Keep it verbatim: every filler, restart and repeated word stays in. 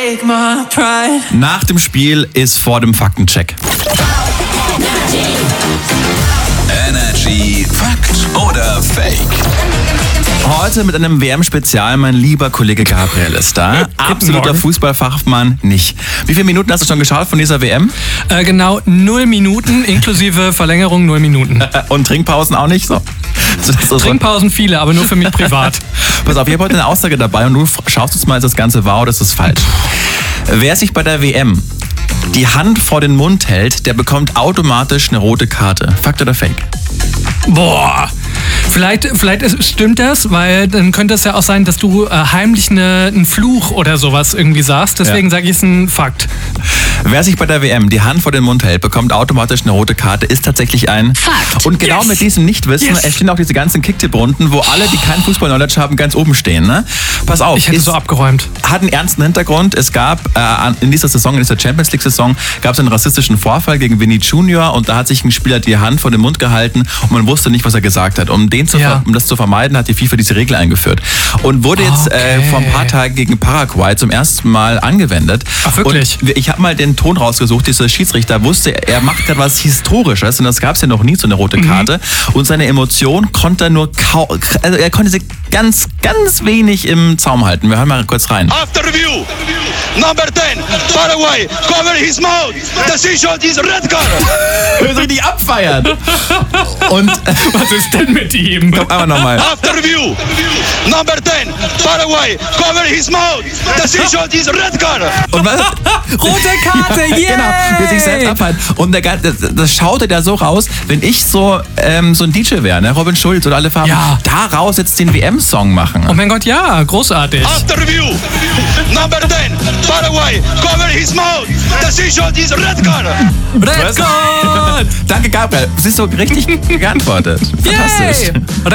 Nach dem Spiel ist vor dem Faktencheck. Energy Fakt oder Fake? Heute mit einem W M-Spezial, mein lieber Kollege Gabriel ist da. Absoluter Morgen. Fußballfachmann nicht. Wie viele Minuten hast du schon geschaut von dieser W M? Äh, genau, null Minuten, inklusive Verlängerung null Minuten. Und Trinkpausen auch nicht? So. So, das ist so- Trinkpausen viele, aber nur für mich privat. Pass auf, ich habe heute eine Aussage dabei und du schaust uns mal, ist das Ganze wahr oder ist das falsch? Wer sich bei der W M die Hand vor den Mund hält, der bekommt automatisch eine rote Karte. Fakt oder Fake? Boah. Vielleicht, vielleicht ist, stimmt das, weil dann könnte es ja auch sein, dass du äh, heimlich eine, einen Fluch oder sowas irgendwie sagst. Deswegen Ja. sage ich es ein Fakt. Wer sich bei der W M die Hand vor den Mund hält, bekommt automatisch eine rote Karte, ist tatsächlich ein Fakt. Und genau Yes. mit diesem Nichtwissen Yes. entstehen auch diese ganzen Kicktipp-Runden, wo alle, die kein Fußball-Knowledge haben, ganz oben stehen. Ne? Pass auf, Ich hätte ist, so abgeräumt. hat einen ernsten Hintergrund. Es gab äh, in dieser Saison, in dieser Champions League-Saison, gab es einen rassistischen Vorfall gegen Vinny Junior und da hat sich ein Spieler die Hand vor den Mund gehalten und man wusste nicht, was er gesagt hat. Um, den zu Ja. ver- um das zu vermeiden, hat die FIFA diese Regel eingeführt und wurde jetzt Okay. äh, vor ein paar Tagen gegen Paraguay zum ersten Mal angewendet. Ach, wirklich? Und ich habe mal den Ton rausgesucht, dieser Schiedsrichter wusste, er macht gerade was Historisches und das gab es ja noch nie, so eine rote Karte. Und seine Emotion konnte er nur kaum, also er konnte sie ganz, ganz wenig im Zaum halten. Wir hören mal kurz rein. After review, number ten, Paraguay, cover his mouth. Decision is red card. Wir richtig abfeiern. Und Was ist denn mit ihm? komm einmal nochmal. After review, number ten, Paraguay, cover his mouth. Decision is red card. Und was? Rote Karte, yeah! Genau, wie sich selbst abhalten. Und der, das, das schaute da so raus, wenn ich so, ähm, so ein D J wäre, ne? Robin Schulz oder alle Farben, Ja. daraus jetzt den W M-Song machen. Oh mein Gott, ja, großartig. After review, number ten, Paraguay, cover his mouth. Decision is red card. Red Gold! Danke, Gabriel. Siehst du, richtig geantwortet. Fantastisch. Yay!